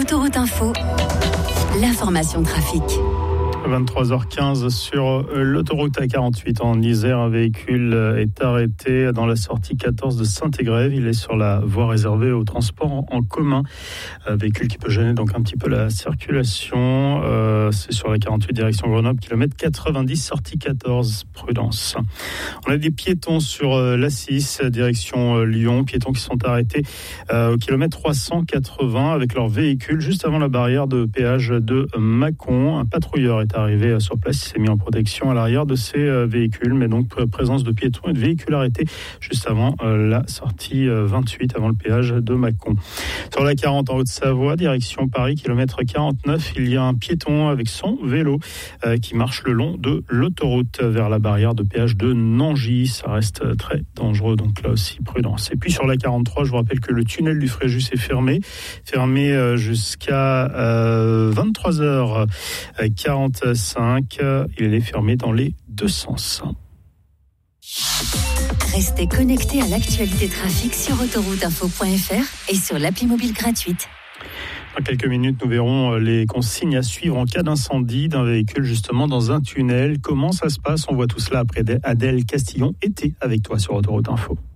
Autoroute Info, l'information trafic. 23h15 sur l'autoroute A48 en Isère. Un véhicule est arrêté dans la sortie 14 de Saint-Égrève. Il est sur la voie réservée au transport en commun. Un véhicule qui peut gêner donc un petit peu la circulation. C'est sur la 48 direction Grenoble, kilomètre 90, sortie 14, prudence. On a des piétons sur l'A6, direction Lyon. Piétons qui sont arrêtés au kilomètre 380 avec leur véhicule juste avant la barrière de péage de Mâcon. Un patrouilleur est arrivé sur place, il s'est mis en protection à l'arrière de ces véhicules, mais donc présence de piétons et de véhicules arrêtés juste avant la sortie 28, avant le péage de Mâcon. Sur la 40 en Haute-Savoie, direction Paris, kilomètre 49, il y a un piéton avec son vélo qui marche le long de l'autoroute vers la barrière de péage de Nangy. Ça reste très dangereux, donc là aussi prudence. Et puis sur la 43, je vous rappelle que le tunnel du Fréjus est fermé jusqu'à 23h45. Il est fermé dans les deux sens. Restez connectés à l'actualité trafic sur autorouteinfo.fr et sur l'appli mobile gratuite. Dans quelques minutes, nous verrons les consignes à suivre en cas d'incendie d'un véhicule justement dans un tunnel. Comment ça se passe? On voit tout cela après. Adèle Castillon était avec toi sur Autoroute Info.